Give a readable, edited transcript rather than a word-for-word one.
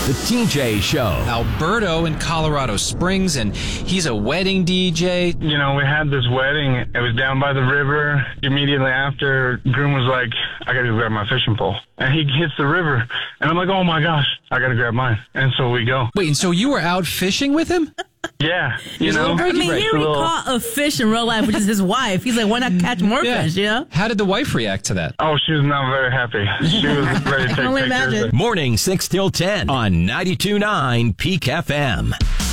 The TJ Show. Alberto in Colorado Springs, and he's a wedding DJ. You know, we had this wedding. It was down by the river. Immediately after, groom was like, I gotta go grab my fishing pole. And he hits the river. And I'm like, oh my gosh, I gotta grab mine. And so we go. Wait, and so you were out fishing with him? Yeah, you know. I mean, he already caught a fish in real life, which is his wife. He's like, why not catch more fish, you know? How did the wife react to that? Oh, she was not very happy. She was ready to take pictures. Morning 6 till 10 on 92.9 Peak FM.